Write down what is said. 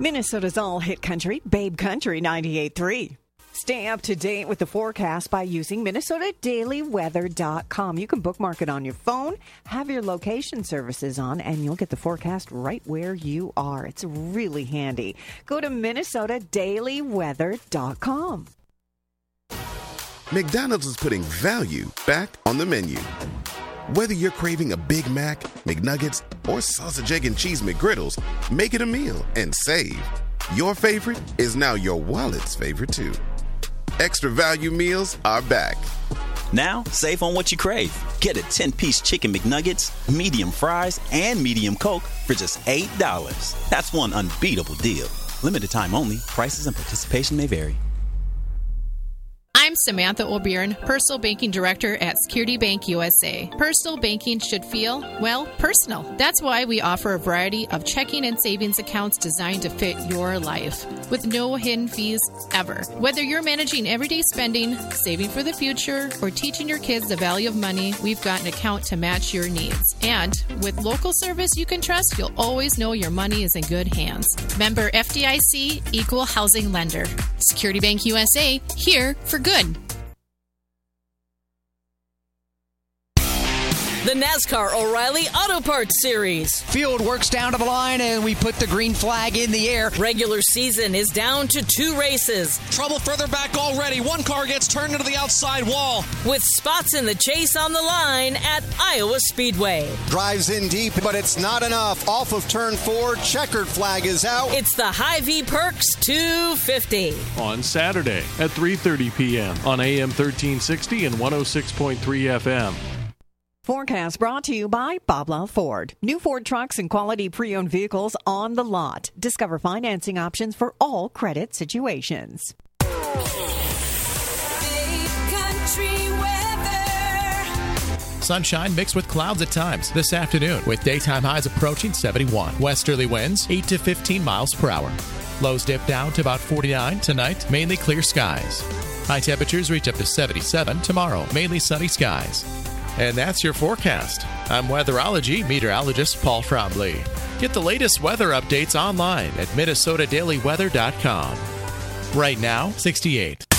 Minnesota's all-hit country, Babe Country 98.3. Stay up to date with the forecast by using MinnesotaDailyWeather.com. You can bookmark it on your phone, have your location services on, and you'll get the forecast right where you are. It's really handy. Go to MinnesotaDailyWeather.com. McDonald's is putting value back on the menu. Whether you're craving a Big Mac, McNuggets, or Sausage, Egg, and Cheese McGriddles, make it a meal and save. Your favorite is now your wallet's favorite, too. Extra value meals are back. Now, save on what you crave. Get a 10-piece Chicken McNuggets, medium fries, and medium Coke for just $8. That's one unbeatable deal. Limited time only. Prices and participation may vary. I'm Samantha O'Byrne, Personal Banking Director at Security Bank USA. Personal banking should feel, well, personal. That's why we offer a variety of checking and savings accounts designed to fit your life, with no hidden fees ever. Whether you're managing everyday spending, saving for the future, or teaching your kids the value of money, we've got an account to match your needs. And with local service you can trust, you'll always know your money is in good hands. Member FDIC, Equal Housing Lender. Security Bank USA, here for good. The NASCAR O'Reilly Auto Parts Series. Field works down to the line and we put the green flag in the air. Regular season is down to 2 races. Trouble further back already. One car gets turned into the outside wall. With spots in the chase on the line at Iowa Speedway. Drives in deep, but it's not enough. Off of turn 4, checkered flag is out. It's the Hy-Vee Perks 250. On Saturday at 3:30 p.m. on AM 1360 and 106.3 FM. Forecast brought to you by Bob Love Ford. New Ford trucks and quality pre-owned vehicles on the lot. Discover financing options for all credit situations. Sunshine mixed with clouds at times this afternoon, with daytime highs approaching 71. Westerly winds 8 to 15 miles per hour. Lows dip down to about 49 tonight, mainly clear skies. High temperatures reach up to 77 tomorrow, mainly sunny skies. And that's your forecast. I'm weatherology meteorologist Paul Trombley. Get the latest weather updates online at MinnesotaDailyWeather.com. Right now, 68.